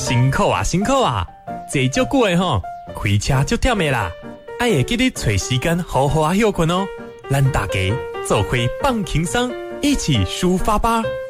辛苦啊，辛苦啊！坐足久的吼，开车足忝的啦，爱会记得找时间好好啊休困哦。咱大家做伙放轻松，一起出发吧！